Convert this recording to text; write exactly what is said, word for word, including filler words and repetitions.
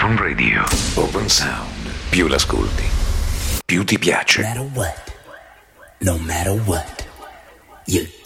Open Radio. Open Sound. Più l'ascolti, più ti piace. No matter what, no matter what, you